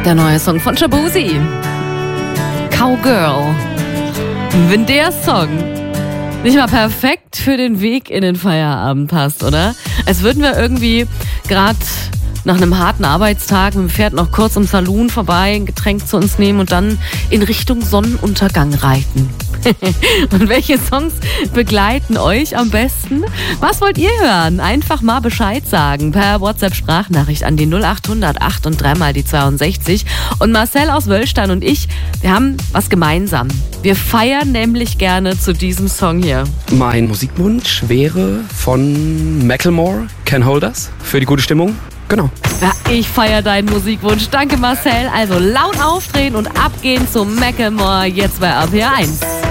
Der neue Song von Shaboozey. Cowgirl. Wenn der Song nicht mal perfekt für den Weg in den Feierabend passt, oder? Als würden wir irgendwie gerade nach einem harten Arbeitstag mit dem Pferd noch kurz im Saloon vorbei, ein Getränk zu uns nehmen und dann in Richtung Sonnenuntergang reiten. Und welche Songs begleiten euch am besten? Was wollt ihr hören? Einfach mal Bescheid sagen per WhatsApp-Sprachnachricht an die 0800 8 und 3 mal die 62. Und Marcel aus Wöllstein und ich, wir haben was gemeinsam. Wir feiern nämlich gerne zu diesem Song hier. Mein Musikwunsch wäre von Macklemore, Can't Hold Us, für die gute Stimmung. Genau. Ja, ich feiere deinen Musikwunsch. Danke Marcel. Also laut aufdrehen und abgehen zu Macklemore jetzt bei RPR 1.